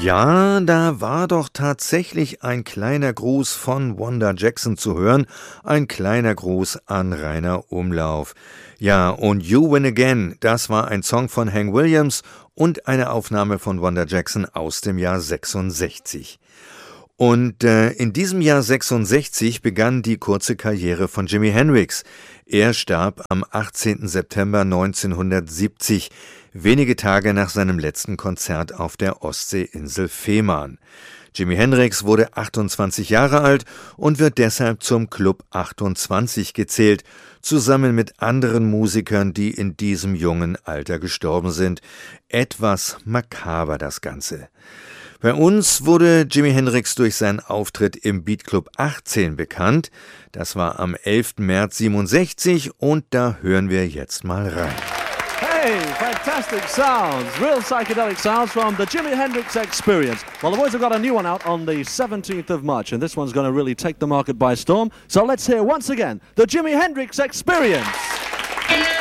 Ja, da war doch tatsächlich ein kleiner Gruß von Wanda Jackson zu hören, ein kleiner Gruß an Rainer Umlauf. Ja, und You Win Again, das war ein Song von Hank Williams und eine Aufnahme von Wanda Jackson aus dem Jahr 66. Und in diesem Jahr 66 begann die kurze Karriere von Jimi Hendrix. Er starb am 18. September 1970, wenige Tage nach seinem letzten Konzert auf der Ostseeinsel Fehmarn. Jimi Hendrix wurde 28 Jahre alt und wird deshalb zum Club 28 gezählt, zusammen mit anderen Musikern, die in diesem jungen Alter gestorben sind. Etwas makaber das Ganze. Bei uns wurde Jimi Hendrix durch seinen Auftritt im Beat Club 18 bekannt. Das war am 11. März 67 und da hören wir jetzt mal rein. Hey, fantastic sounds, real psychedelic sounds from the Jimi Hendrix Experience. Well, the boys have got a new one out on the 17th of March, and this one's going to really take the market by storm. So let's hear once again the Jimi Hendrix Experience.